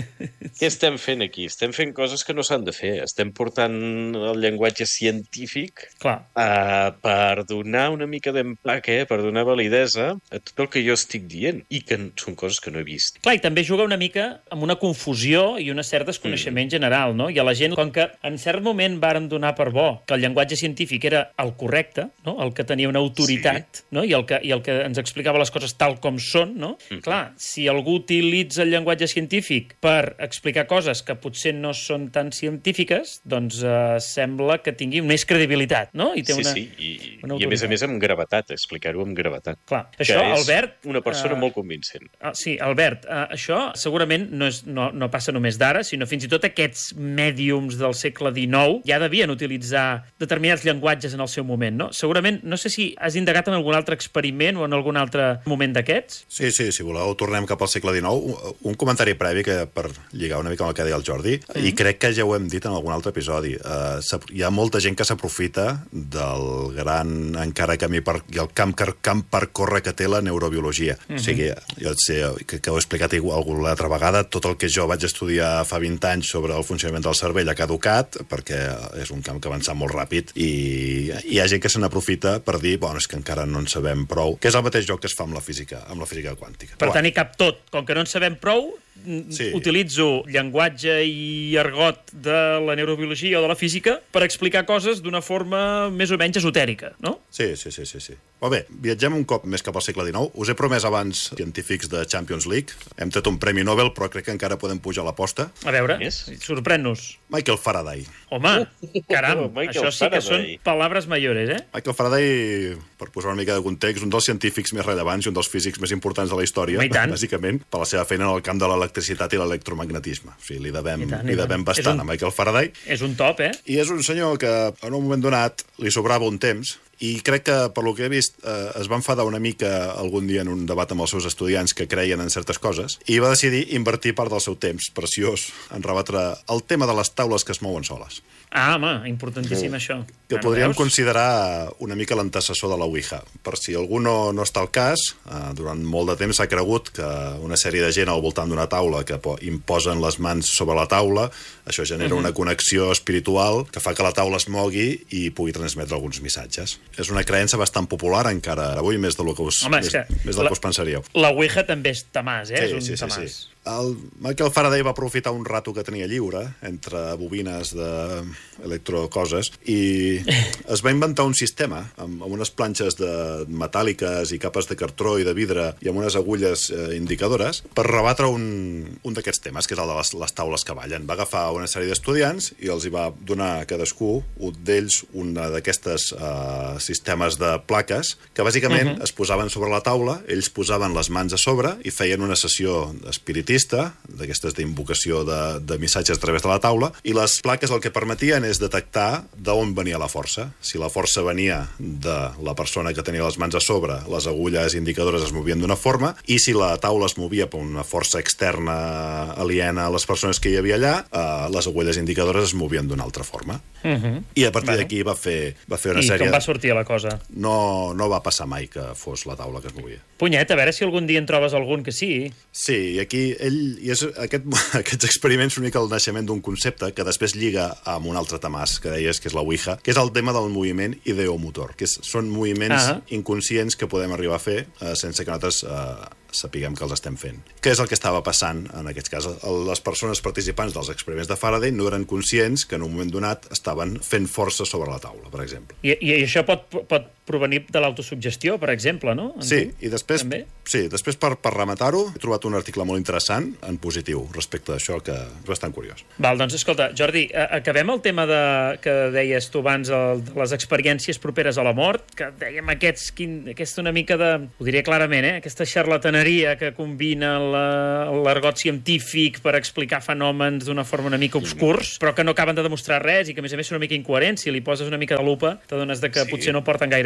Què estem fent aquí? Estem fent coses que no s'han de fer. Estem portant el llenguatge científic Clar. uh, per donar una mica d'empaque, per donar validesa a tot el que jo estic dient, i que són coses que no he vist. Clar, i també juga una mica amb una confusió i un cert desconeixement mm. general, no? I a la gent, com que en cert moment varen donar per bo que el llenguatge científic era el correcte, no? El que tenia una autoritat, sí. no? I el que, i el que ens explicava les coses tal com són, no? Mm-hmm. Clar, si algú utilitza el llenguatge científic per explicar coses que potser no són tan científiques, doncs eh, sembla que tingui més credibilitat, no? I té sí, una, sí, i, una i a més a més amb gravetat, explicar-ho amb gravetat. Clar, que això, és Albert... una persona eh, molt convincent. Uh, sí, Albert, uh, això segurament no, és, no, no passa només d'ara, sinó fins i tot aquests mèdiums del segle dinou ja devien utilitzar determinats llenguatges en el seu moment, no? Segurament, no sé si has indagat en algun altre experiment o en algun altre moment d'aquests? Sí, sí, si voleu, tornem cap al segle dinou. Un, un comentari previ que per lligar una mica amb el que deia el Jordi, mm-hmm. i crec que ja ho hem dit en algun altre episodi. Uh, hi ha molta gent que s'aprofita del gran encara camí per, i el camp, camp per córrer que té la neurobiologia. Mm-hmm. O sigui, jo sé que, que ho he explicat alguna altra vegada, tot el que jo vaig estudiar fa vint anys sobre el funcionament del cervell ha caducat, perquè és un camp que avança molt ràpid, i hi ha gent que se n'aprofita per dir, bueno, és que encara no en sabem prou, que és el mateix joc que es fa amb la física, amb la física quàntica. Per tant, hi cap tot. Com que no en sabem prou, sí. utilitzo llenguatge i argot de la neurobiologia o de la física per explicar coses d'una forma més o menys esotèrica, no? Sí, sí, sí, sí, sí. Molt bé, viatgem un cop més cap al segle dinou. Us he promès abans científics de Champions League. Hem tret un premi Nobel, però crec que encara podem pujar a l'aposta. A veure, Yes. sorprèn-nos. Michael Faraday. Home, caram, Michael això sí que són Faraday. palabres mayores, eh? Michael Faraday, per posar una mica de context, un dels científics més rellevants i un dels físics més importants de la història, Home, i tant. bàsicament, per la seva feina en el camp de l'electricitat i l'electromagnetisme. O sigui, li devem, I tant, i li tant. devem És bastant un- a Michael Faraday. És un top, eh? I és un senyor que en un moment donat li sobrava un temps, i crec que, per lo que he vist, eh, es va enfadar una mica algun dia en un debat amb els seus estudiants que creien en certes coses, i va decidir invertir part del seu temps preciós en rebatre el tema de les taules que es mouen soles, Ah, home, importantíssim Sí. això. que Ah, no podríem veus? considerar una mica l'antecessor de la Ouija. Per si algú no, no està al cas, eh, durant molt de temps s'ha cregut que una sèrie de gent al voltant d'una taula que po- imposen les mans sobre la taula, això genera Mhm. una connexió espiritual que fa que la taula es mogui i pugui transmetre alguns missatges. És una creença bastant popular encara avui, més del que us, Home, més, és que més del la- que us pensaríeu. La Ouija també és tamàs, eh? Sí, és un sí, sí, tamàs. sí. El Michael Faraday va aprofitar un rato que tenia lliure entre bobines d'electrocoses i es va inventar un sistema amb, amb unes planxes de metàl·liques i capes de cartró i de vidre i amb unes agulles eh, indicadores per rebatre un, un d'aquests temes, que és el de les, les taules que ballen. Va agafar una sèrie d'estudiants i els hi va donar a cadascú, un d'ells, un d'aquestes eh, sistemes de plaques que bàsicament uh-huh. es posaven sobre la taula, ells posaven les mans a sobre i feien una sessió espiritista, d'aquestes d'invocació de, de missatges a través de la taula, i les plaques el que permetien és detectar d'on venia la força. Si la força venia de la persona que tenia les mans a sobre, les agulles indicadores es movien d'una forma, i si la taula es movia per una força externa aliena a les persones que hi havia allà, eh, les agulles indicadores es movien d'una altra forma. Uh -huh. I a partir Vale. d'aquí va fer, va fer una I sèrie... com va sortir la cosa? No, no va passar mai que fos la taula que es movia. Punyet, a veure si algun dia en trobes algun que sí. Sí, i aquí ell, i és, aquest, aquests experiments són una mica el naixement d'un concepte que després lliga amb un altre tamàs que deies, que és la Ouija, que és el tema del moviment ideomotor, que és, són moviments Ah. inconscients que podem arribar a fer eh, sense que nosaltres eh, sapiguem que els estem fent. Què és el que estava passant en aquest cas? El- Les persones participants dels experiments de Faraday no eren conscients que en un moment donat estaven fent força sobre la taula, per exemple. I, i això pot, pot provenir de l'autosugestió, per exemple, no? En Sí, tu? i després, També? sí, després per, per rematar-ho, he trobat un article molt interessant en positiu respecte a això, que és bastant curiós. Val, doncs escolta, Jordi, a- acabem el tema de, que deies tu abans, el, de les experiències properes a la mort, que dèiem aquests, quin, aquesta una mica de, ho diria clarament, eh? aquesta xarlataneria que combina la- l'argot científic per explicar fenòmens d'una forma una mica obscurs, però que no acaben de demostrar res i que a més a més són una mica incoherents. Si li poses una mica de lupa, t'adones de que Sí. potser no porten gaire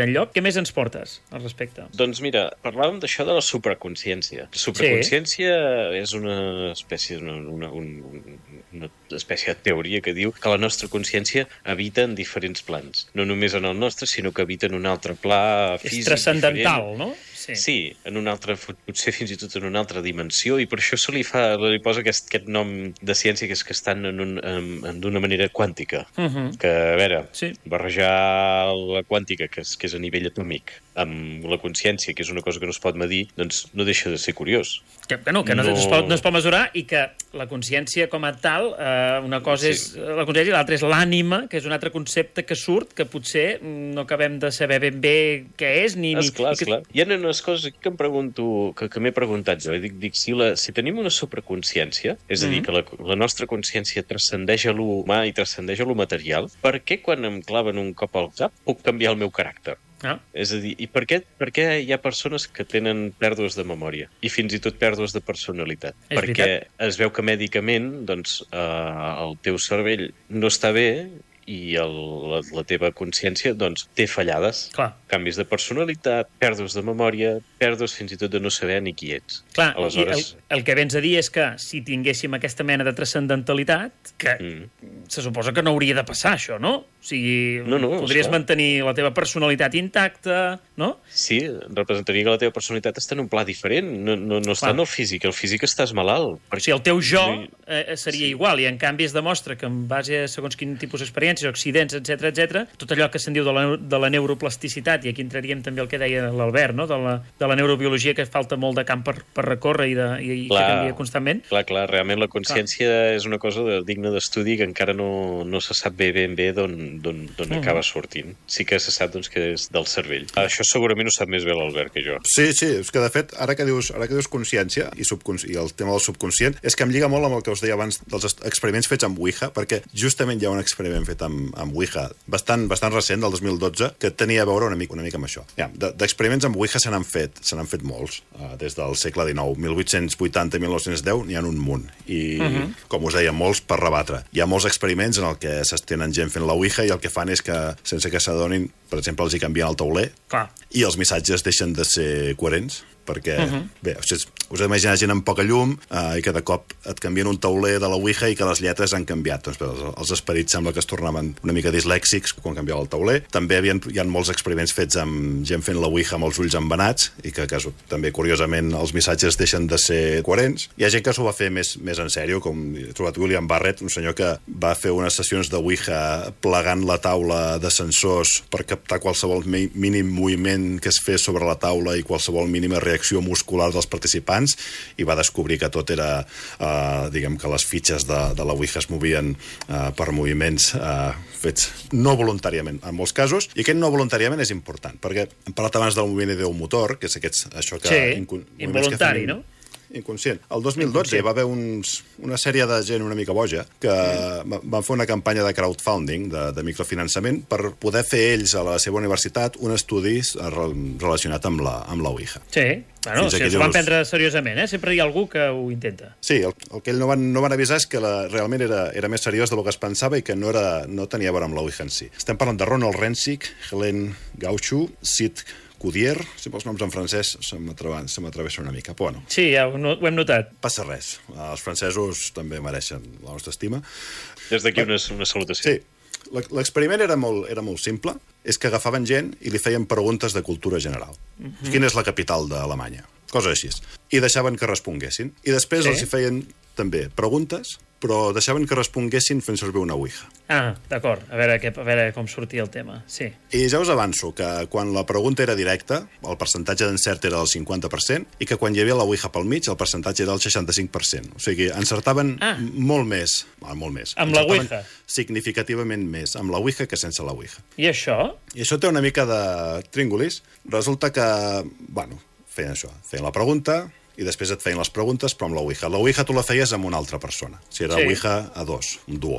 primer lloc. Què més ens portes al respecte? Doncs mira, parlàvem d'això de la supraconsciència. La supraconsciència sí. és una espècie, una, una, una, una espècie de teoria que diu que la nostra consciència habita en diferents plans. No només en el nostre, sinó que habita en un altre pla físic. És transcendental, diferent. No? Sí. sí, en un altre, potser fins i tot en una altra dimensió, i per això se li, fa, li posa aquest, aquest nom de ciència, que és que estan en un, en, en d'una manera quàntica. Uh -huh. Que, a veure, sí. barrejar la quàntica, que és, que és a nivell atòmic, amb la consciència, que és una cosa que no es pot medir, doncs no deixa de ser curiós. Que, que no, que no, no... Es pot, no es pot mesurar, i que la consciència com a tal, eh, una cosa sí. és la consciència i l'altra és l'ànima, que és un altre concepte que surt, que potser no acabem de saber ben bé què és, ni... Esclar, ni que... esclar. Hi ha unes coses aquí que em pregunto, que, que m'he preguntat jo, dic, dic si, la, si tenim una supraconsciència, és a dir, mm-hmm. que la, la nostra consciència transcendeix a l'humà i transcendeix a lo material, per què quan em claven un cop al cap puc canviar el meu caràcter? Ah. És a dir, i per què, per què hi ha persones que tenen pèrdues de memòria i fins i tot pèrdues de personalitat? És Perquè veritat. Es veu que mèdicament doncs, eh, el teu cervell no està bé i el, la, la teva consciència doncs, té fallades. Clar. Canvis de personalitat, pèrdues de memòria, pèrdues fins i tot de no saber ni qui ets. Clar, aleshores... el, el que vens a dir és que si tinguéssim aquesta mena de transcendentalitat, que mm. se suposa que no hauria de passar això, no? O sigui, no, no, podries esclar. mantenir la teva personalitat intacta, no? Sí, representaria que la teva personalitat està en un pla diferent, no, no, no està en el físic, el físic estàs malalt. Perquè... O sigui, el teu jo eh, seria sí. igual, i en canvi es demostra que en base a segons quin tipus d'experiències, accidents, etcètera, etcètera, tot allò que se'n diu de la, de la neuroplasticitat, i aquí entraríem també el que deia l'Albert, no? de, la, de la neurobiologia, que falta molt de camp per, per recórrer i, de, i, clar, i que canvia constantment. Clar, clar, realment la consciència clar. és una cosa de, digna d'estudi que encara no, no se sap bé ben bé d'on uh-huh. acaba sortint. Sí que se sap doncs, que és del cervell. Això segurament ho sap més bé l'Albert que jo. Sí, sí, és que de fet, ara que dius, ara que dius consciència i, subconsci... i el tema del subconscient, és que em lliga molt amb el que us deia abans dels experiments fets amb Ouija, perquè justament hi ha un experiment fet amb, amb Ouija bastant, bastant recent, del dos mil dotze, que tenia a veure una mica, una mica amb això. Ja, d'experiments amb Ouija se n'han fet, se n'han fet molts, uh, des del segle dinou. mil vuit-cents vuitanta i mil nou-cents deu n'hi ha un munt. I, uh-huh. com us deia, molts per rebatre. Hi ha molts experiments en el que s'estenen gent fent la Ouija i el que fan és que, sense que s'adonin, per exemple, els hi canvien el tauler Clar. i els missatges deixen de ser coherents, perquè, uh-huh. bé, us heu d'imaginar gent amb poca llum eh, i que de cop et canvien un tauler de la Ouija i que les lletres han canviat. Doncs, els, els esperits sembla que es tornaven una mica dislèxics quan canviava el tauler. També havien, hi ha molts experiments fets amb gent fent la Ouija amb els ulls embenats i que, que també, curiosament, els missatges deixen de ser coherents. Hi ha gent que s'ho va fer més, més en sèrio, com he trobat William Barrett, un senyor que va fer unes sessions de Ouija plegant la taula de sensors per captar qualsevol mínim moviment que es fes sobre la taula i qualsevol mínima reacció muscular dels participants, i va descobrir que tot era, eh, diguem que les fitxes de, de la Ouija es movien eh, per moviments eh, fets no voluntàriament, en molts casos, i aquest no voluntàriament és important, perquè hem parlat abans del moviment ideomotor, que és aquests, això que... Sí, involuntari, no? Inconscient. El dos mil dotze hi va haver uns, una sèrie de gent una mica boja que mm. van fer una campanya de crowdfunding, de, de microfinançament, per poder fer ells a la seva universitat un estudi relacionat amb la, amb la Ouija. Sí, bueno, o sigui, s'ho van prendre seriosament, eh? Sempre hi ha algú que ho intenta. Sí, el, el que ells no van, no van avisar és que la, realment era, era més seriós del que es pensava i que no, era, no tenia a veure amb la Ouija en si. Estem parlant de Ronald Rencic, Helen Gauchu, Sid Cudier, sempre els noms en francès se m'atravessa una mica, però bueno. Sí, ja ho, no, ho hem notat. Passa res, els francesos també mereixen la nostra estima. Des d'aquí una, una salutació. Sí, l'experiment era molt, era molt simple, és que agafaven gent i li feien preguntes de cultura general. Uh-huh. Quina és la capital d'Alemanya? Coses així. I deixaven que responguessin. I després sí. els hi feien també preguntes, però deixaven que responguessin fent servir una Ouija. Ah, d'acord. A veure, a veure com sortia el tema. Sí. I ja us avanço que quan la pregunta era directa, el percentatge d'encert era del cinquanta per cent, i que quan hi havia la Ouija pel mig, el percentatge era del seixanta-cinc per cent. O sigui, encertaven ah. molt més. Ah, molt més. Amb la Ouija? Significativament més amb la Ouija que sense la Ouija. I això? I això té una mica de tríngolis. Resulta que, bueno, feien això. Feien la pregunta i després et feien les preguntes, però amb la Ouija. La Ouija tu la feies amb una altra persona. O sigui, era sí. Ouija a dos, un duo.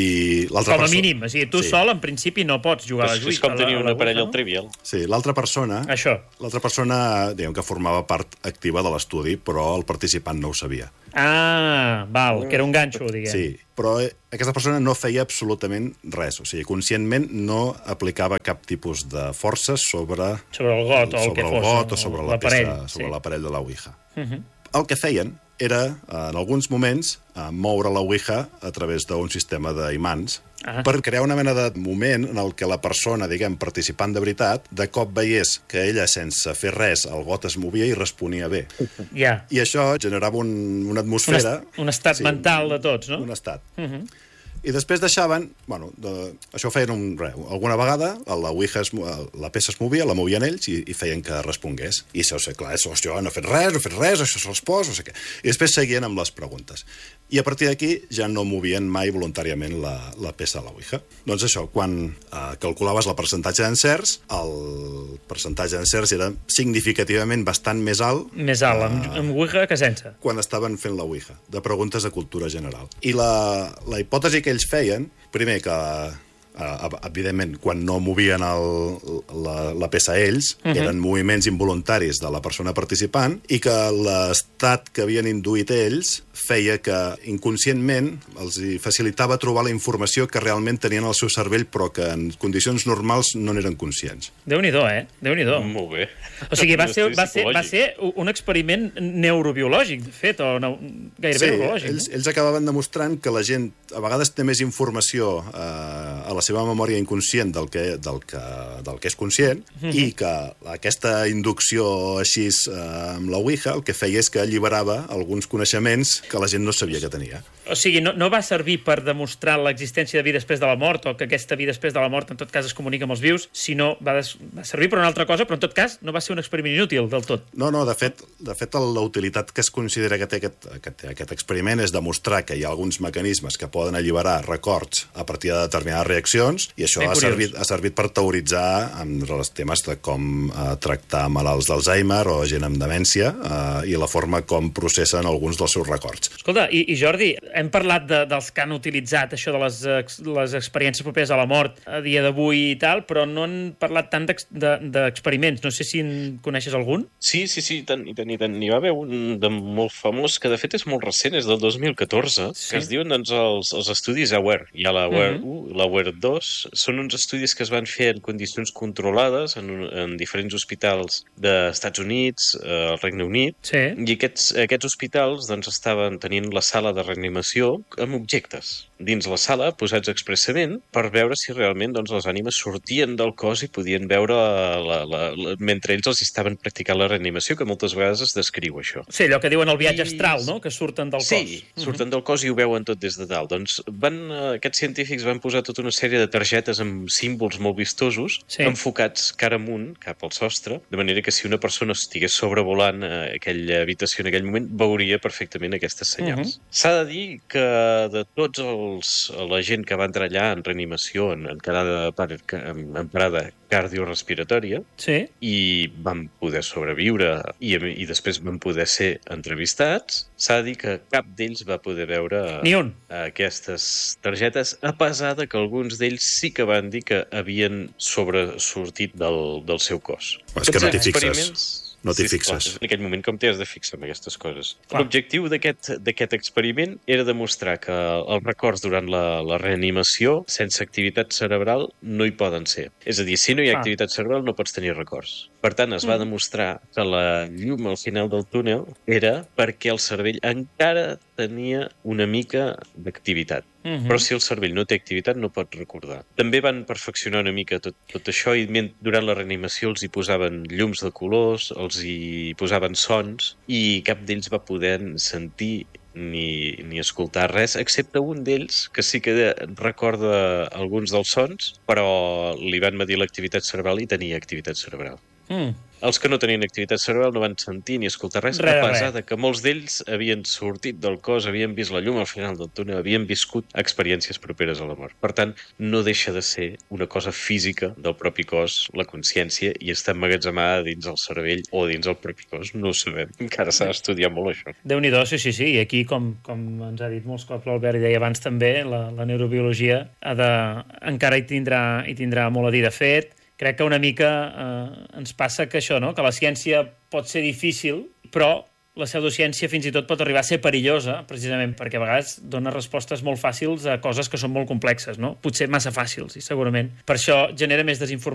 I l'altra com a persona... mínim. O sigui, tu sí. sol, en principi, no pots jugar pues a la Ouija. És com tenir una parella no? al Trivial. Sí, l'altra persona... Això. L'altra persona, diguem que formava part activa de l'estudi, però el participant no ho sabia. Ah, val, que era un ganxo, diguem. Sí, però aquesta persona no feia absolutament res. O sigui, conscientment no aplicava cap tipus de força sobre... Sobre el got o el sobre que el fos. got o sobre l'aparell. la peça, sobre Sí. l'aparell de la Ouija. Uh -huh. El que feien era, en alguns moments, moure la Ouija a través d'un sistema d'imants Ah. per crear una mena de moment en el que la persona, diguem, participant de veritat, de cop veiés que ella, sense fer res, el got es movia i responia bé. Ja. I això generava un, una atmosfera... Un, est un estat sí, mental de tots, no? Un estat. Uh -huh. I després deixaven... Bueno, de, això ho feien un, re, alguna vegada, la Ouija, es, la peça es movia, la movien ells i, i feien que respongués. I això, clar, això, jo no he fet res, no he fet res, això s'ha respost, no sé què. I després seguien amb les preguntes. I a partir d'aquí ja no movien mai voluntàriament la, la peça de la Ouija. Doncs això, quan eh, calculaves el percentatge d'encerts, el percentatge d'encerts era significativament bastant més alt... Més alt, amb, eh, amb Ouija que sense. quan estaven fent la Ouija, de preguntes de cultura general. I la, la hipòtesi que ells feien, primer que, eh, evidentment, quan no movien el, la, la peça ells, uh -huh. eren moviments involuntaris de la persona participant, i que l'estat que havien induït ells feia que inconscientment els facilitava trobar la informació que realment tenien al seu cervell, però que en condicions normals no n'eren conscients. Déu-n'hi-do, eh? Déu-n'hi-do. Molt bé. O sigui, va ser, va, ser, va ser un experiment neurobiològic, de fet, o no, gairebé Sí, neurològic. ells, no? ells acabaven demostrant que la gent a vegades té més informació eh, a la seva memòria inconscient del que, del que, del que és conscient, mm -hmm. i que aquesta inducció així eh, amb la Ouija el que feia és que alliberava alguns coneixements que la gent no sabia que tenia. O sigui, no, no va servir per demostrar l'existència de vida després de la mort, o que aquesta vida després de la mort en tot cas es comunica amb els vius, sinó va, des, va servir per una altra cosa, però en tot cas no va ser un experiment inútil del tot. No, no, de fet, de fet la utilitat que es considera que té aquest, aquest, aquest experiment és demostrar que hi ha alguns mecanismes que poden alliberar records a partir de determinades reaccions, i això ha servit, ha servit per teoritzar amb els temes de com eh, tractar malalts d'Alzheimer o gent amb demència eh, i la forma com processen alguns dels seus records. Escolta, i, i Jordi, hem parlat de, dels que han utilitzat això de les, ex, les experiències properes a la mort a dia d'avui i tal, però no han parlat tant d'experiments. De, no sé si en coneixes algun? Sí, sí, sí, i tant, i tant, i tant. N'hi va haver un de molt famós, que de fet és molt recent, és del dos mil catorze, sí. que es diuen doncs, els, els estudis AWARE. Hi ha l'AWARE uh -huh. u, l'AWARE dos. Són uns estudis que es van fer en condicions controlades en, en diferents hospitals dels Estats Units, eh, al Regne Unit, sí. i aquests, aquests hospitals doncs, estaven tenint la sala de reanimació amb objectes dins la sala, posats expressament, per veure si realment doncs, les ànimes sortien del cos i podien veure la, la, la, mentre ells els estaven practicant la reanimació, que moltes vegades es descriu això. Sí, allò que diuen el viatge I... astral, no?, que surten del sí, cos. Sí, surten del cos i ho veuen tot des de dalt. Doncs van, aquests científics van posar tota una sèrie de targetes amb símbols molt vistosos, sí. enfocats cara amunt, cap al sostre, de manera que si una persona estigués sobrevolant eh, aquella habitació en aquell moment, veuria perfectament aquestes senyals. Uh -huh. S'ha de dir que de tots els la gent que va entrar allà en reanimació, en, en, parada, en, en parada cardiorespiratòria, sí. i van poder sobreviure i, i després van poder ser entrevistats, s'ha de dir que cap d'ells va poder veure Ni un. aquestes targetes, a pesar de que alguns d'ells sí que van dir que havien sobresortit del, del seu cos. És que no t'hi fixes. No t'hi sí, fixes. Clar, en aquell moment com t'hi has de fixar en aquestes coses. Clar. L'objectiu d'aquest experiment era demostrar que els records durant la, la reanimació sense activitat cerebral no hi poden ser. És a dir, si no hi ha ah. activitat cerebral no pots tenir records. Per tant, es va mm. demostrar que la llum al final del túnel era perquè el cervell encara tenia una mica d'activitat. Uh-huh. Però si el cervell no té activitat no pot recordar. També van perfeccionar una mica tot, tot això i durant la reanimació els hi posaven llums de colors, els hi posaven sons i cap d'ells va poder sentir ni, ni escoltar res, excepte un d'ells que sí que recorda alguns dels sons, però li van medir l'activitat cerebral i tenia activitat cerebral. Mm. Els que no tenien activitat cerebral no van sentir ni escoltar res, res a pesar res. de que molts d'ells havien sortit del cos, havien vist la llum al final del túnel, havien viscut experiències properes a la mort. Per tant, no deixa de ser una cosa física del propi cos, la consciència, i està emmagatzemada dins el cervell o dins el propi cos, no ho sabem. Encara s'ha d'estudiar molt, això. Déu-n'hi-do, sí, sí, sí. I aquí, com, com ens ha dit molts cops l'Albert i deia abans també, la, la neurobiologia ha de, encara hi tindrà, hi tindrà molt a dir. De fet, crec que una mica eh, ens passa que això, no?, que la ciència pot ser difícil, però la pseudociència fins i tot pot arribar a ser perillosa, precisament perquè a vegades dona respostes molt fàcils a coses que són molt complexes, no? Potser massa fàcils, i segurament. Per això genera més desinformació